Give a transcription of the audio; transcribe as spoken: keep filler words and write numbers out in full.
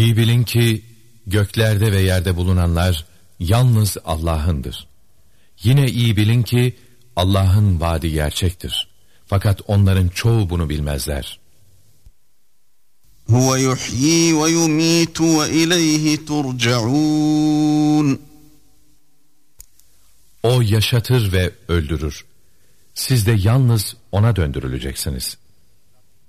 İyi bilin ki göklerde ve yerde bulunanlar yalnız Allah'ındır. Yine iyi bilin ki Allah'ın vaadi gerçektir. Fakat onların çoğu bunu bilmezler. Huve yuhyi ve yumitu ve ileyhi turcaun. O yaşatır ve öldürür. Siz de yalnız ona döndürüleceksiniz.